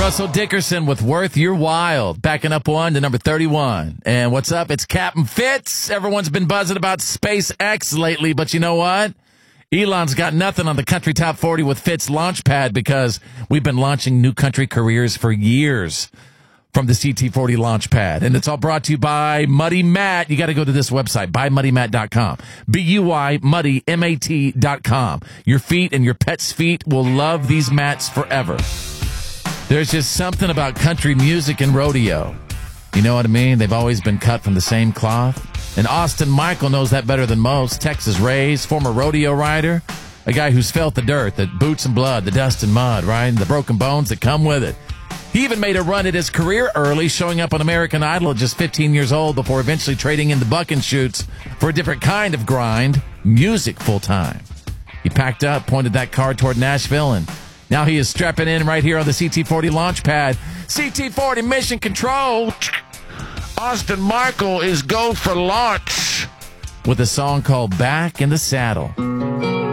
Russell Dickerson with Worth Your Wild, backing up one to number 31. And what's up? It's Captain Fitz. Everyone's been buzzing about SpaceX lately, but you know what? Elon's got nothing on the Country Top 40 with Fitz Launchpad because we've been launching new country careers for years from the CT40 Launchpad. And it's all brought to you by Muddy Matt. You got to go to this website, buymuddymat.com. B-U-Y, muddy, M-A-T.com. Your feet and your pet's feet will love these mats forever. There's just something about country music and rodeo. You know what I mean? They've always been cut from the same cloth. And Austin Michael knows that better than most. Texas raised, former rodeo rider, a guy who's felt the dirt, the boots and blood, the dust and mud, right? And the broken bones that come with it. He even made a run at his career early, showing up on American Idol at just 15 years old before eventually trading in the buck and shoots for a different kind of grind, music full-time. He packed up, pointed that car toward Nashville, and now he is strapping in right here on the CT40 Launchpad. CT40 Mission Control. Austin Michael is go for launch with a song called Back in the Saddle.